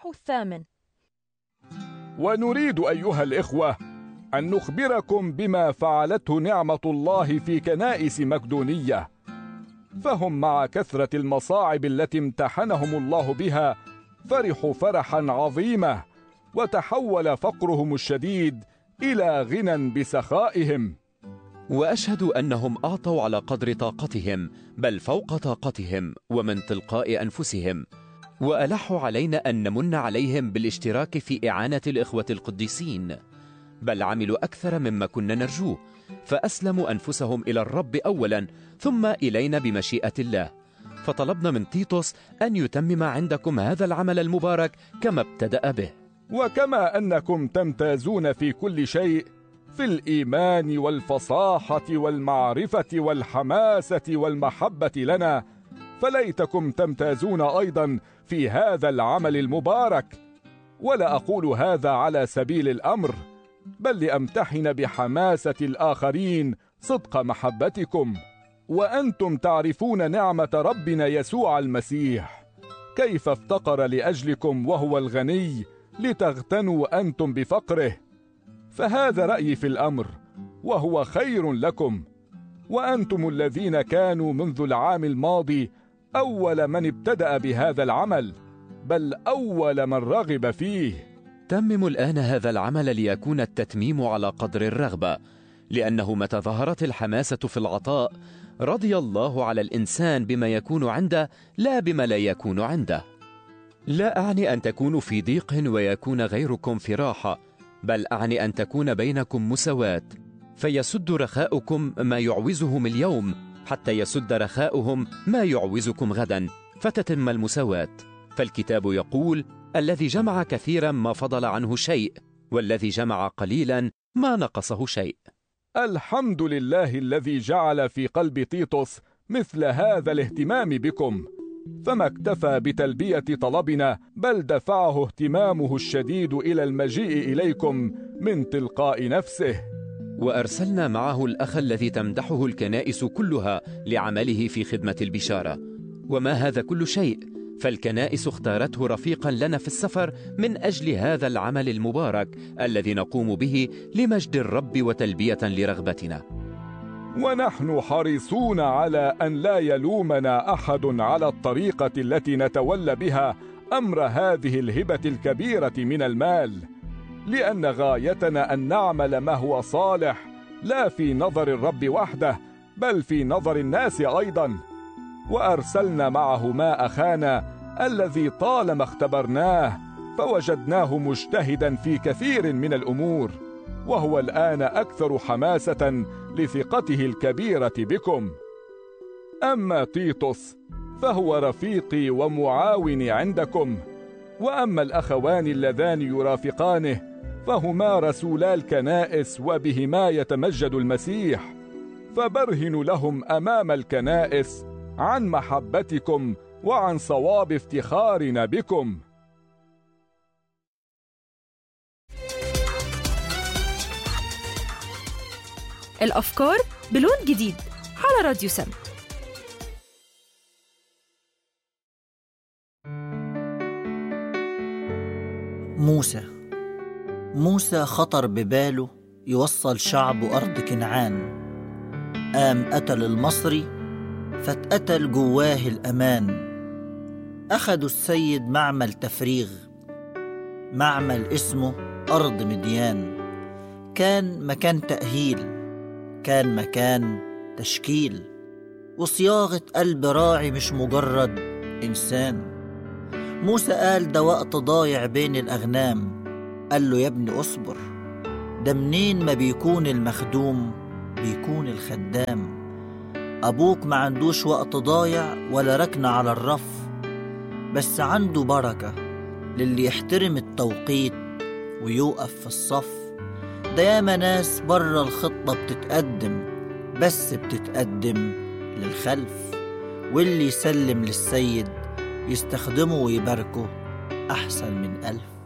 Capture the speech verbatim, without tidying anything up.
الإصحاح الثامن. ونريد أيها الإخوة أن نخبركم بما فعلته نعمة الله في كنائس مقدونية، فهم مع كثرة المصاعب التي امتحنهم الله بها فرحوا فرحا عظيما، وتحول فقرهم الشديد إلى غنى بسخائهم. وأشهد أنهم أعطوا على قدر طاقتهم، بل فوق طاقتهم ومن تلقاء أنفسهم، وألحوا علينا أن نمن عليهم بالاشتراك في إعانة الإخوة القديسين، بل عملوا أكثر مما كنا نرجوه، فأسلموا أنفسهم إلى الرب أولا ثم إلينا بمشيئة الله. فطلبنا من تيتوس أن يتمم عندكم هذا العمل المبارك كما ابتدأ به. وكما أنكم تمتازون في كل شيء، في الإيمان والفصاحة والمعرفة والحماسة والمحبة لنا، فليتكم تمتازون أيضا في هذا العمل المبارك. ولا أقول هذا على سبيل الأمر، بل لأمتحن بحماسة الآخرين صدق محبتكم. وأنتم تعرفون نعمة ربنا يسوع المسيح، كيف افتقر لأجلكم وهو الغني لتغتنوا أنتم بفقره. فهذا رأيي في الأمر، وهو خير لكم. وأنتم الذين كانوا منذ العام الماضي أول من ابتدأ بهذا العمل، بل أول من رغب فيه. تمموا الآن هذا العمل ليكون التتميم على قدر الرغبة، لأنه متى ظهرت الحماسة في العطاء رضي الله على الإنسان بما يكون عنده لا بما لا يكون عنده. لا أعني أن تكونوا في ضيق ويكون غيركم في راحة، بل أعني أن تكون بينكم مساواة، فيسد رخاؤكم ما يعوزهم اليوم حتى يسد رخاؤهم ما يعوزكم غدا، فتتم المساواة. فالكتاب يقول: الذي جمع كثيرا ما فضل عنه شيء، والذي جمع قليلا ما نقصه شيء. الحمد لله الذي جعل في قلب تيتوس مثل هذا الاهتمام بكم، فما اكتفى بتلبية طلبنا، بل دفعه اهتمامه الشديد إلى المجيء إليكم من تلقاء نفسه. وأرسلنا معه الأخ الذي تمدحه الكنائس كلها لعمله في خدمة البشارة. وما هذا كل شيء، فالكنائس اختارته رفيقا لنا في السفر من أجل هذا العمل المبارك الذي نقوم به لمجد الرب وتلبية لرغبتنا. ونحن حريصون على أن لا يلومنا أحد على الطريقة التي نتولى بها أمر هذه الهبة الكبيرة من المال، لأن غايتنا أن نعمل ما هو صالح، لا في نظر الرب وحده، بل في نظر الناس أيضا. وأرسلنا معه ما أخانا الذي طالما اختبرناه، فوجدناه مجتهدا في كثير من الأمور، وهو الآن أكثر حماسة لثقته الكبيرة بكم. أما تيتوس فهو رفيقي ومعاوني عندكم، وأما الأخوان اللذان يرافقانه فهما رسولا الكنائس وبهما يتمجد المسيح، فبرهنوا لهم أمام الكنائس عن محبتكم وعن صواب افتخارنا بكم. الأفكار بلون جديد على راديو سم. موسى موسى خطر بباله يوصل شعبه أرض كنعان، قام قتل المصري فاتقتل جواه الأمان. أخدوا السيد معمل تفريغ، معمل اسمه أرض مديان، كان مكان تأهيل، كان مكان تشكيل وصياغة قلب راعي مش مجرد إنسان. موسى قال ده وقت ضايع بين الأغنام، قال له يا ابني أصبر، ده منين ما بيكون المخدوم بيكون الخدام. أبوك ما عندوش وقت ضايع ولا ركنة على الرف، بس عنده بركة للي يحترم التوقيت ويوقف في الصف. ده ياما ناس برا الخطة بتتقدم، بس بتتقدم للخلف، واللي يسلم للسيد يستخدمه ويباركه أحسن من ألف.